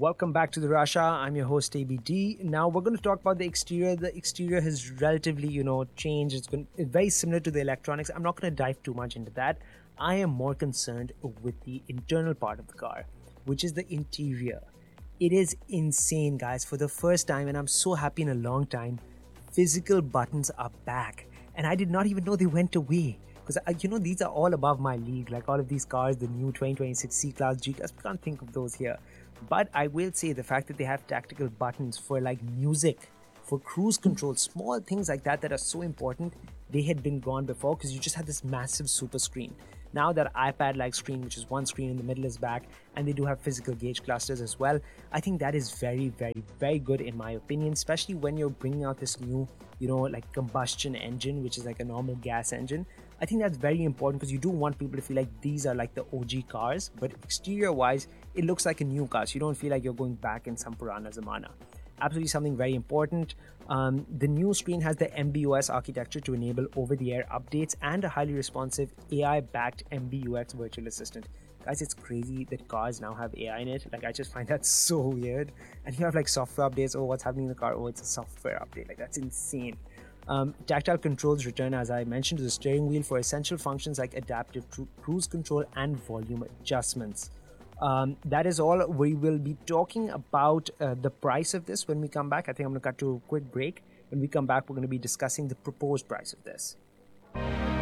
Welcome back to the Russia. I'm your host ABD. Now we're going to talk about the exterior. The exterior has relatively, changed. It's very similar to the electronics. I'm not going to dive too much into that. I am more concerned with the internal part of the car, which is the interior. It is insane, guys. For the first time, and I'm so happy in a long time, physical buttons are back, and I did not even know they went away. Because these are all above my league. Like all of these cars, the new 2026 C-Class, G-Class, we can't think of those here. But I will say the fact that they have tactical buttons for like music, for cruise control, small things like that are so important, they had been gone before because you just had this massive super screen. Now that iPad-like screen, which is one screen in the middle, is back, and they do have physical gauge clusters as well. I think that is very, very, very good in my opinion, especially when you're bringing out this new, like combustion engine, which is like a normal gas engine. I think that's very important because you do want people to feel like these are like the OG cars, but exterior-wise, it looks like a new car, so you don't feel like you're going back in some Purana Zamana. Absolutely something very important. The new screen has the MBUX architecture to enable over-the-air updates and a highly responsive AI-backed MBUX virtual assistant. Guys, it's crazy that cars now have AI in it. Like, I just find that so weird. And you have like software updates. Oh, what's happening in the car? Oh, it's a software update. Like, that's insane. Tactile controls return, as I mentioned, to the steering wheel for essential functions like adaptive cruise control and volume adjustments. That is all. We will be talking about the price of this when we come back. I think I'm going to cut to a quick break. When we come back, we're going to be discussing the proposed price of this.